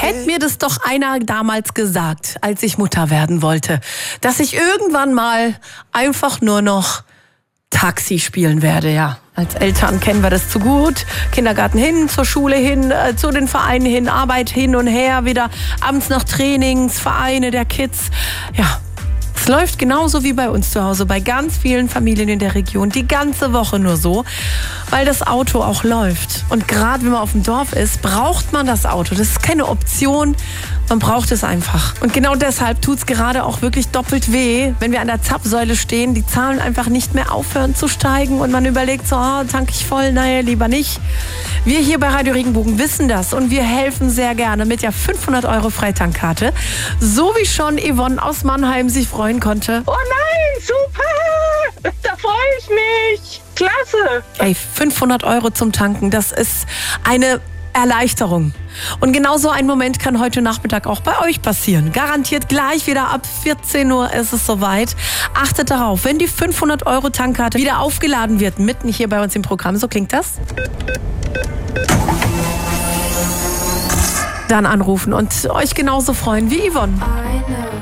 Hätte mir das doch einer damals gesagt, als ich Mutter werden wollte, dass ich irgendwann mal einfach nur noch Taxi spielen werde, ja. Als Eltern kennen wir das zu gut. Kindergarten hin, zur Schule hin, zu den Vereinen hin, Arbeit hin und her, wieder abends noch Trainings, Vereine der Kids. Ja, es läuft genauso wie bei uns zu Hause, bei ganz vielen Familien in der Region, die ganze Woche nur so, weil das Auto auch läuft. Und gerade wenn man auf dem Dorf ist, braucht man das Auto. Das ist keine Option, man braucht es einfach. Und genau deshalb tut es gerade auch wirklich doppelt weh, wenn wir an der Zapfsäule stehen, die Zahlen einfach nicht mehr aufhören zu steigen und man überlegt so, tank ich voll, naja, lieber nicht. Wir hier bei Radio Regenbogen wissen das und wir helfen sehr gerne mit der 500 € Freitankkarte. So wie schon Yvonne aus Mannheim sich freuen konnte. Oh nein, super! Da freue ich mich! Klasse! Ey, 500 € zum Tanken, das ist eine Erleichterung. Und genau so ein Moment kann heute Nachmittag auch bei euch passieren. Garantiert gleich wieder ab 14 Uhr ist es soweit. Achtet darauf, wenn die 500 € Tankkarte wieder aufgeladen wird, mitten hier bei uns im Programm, so klingt das. Dann anrufen und euch genauso freuen wie Yvonne.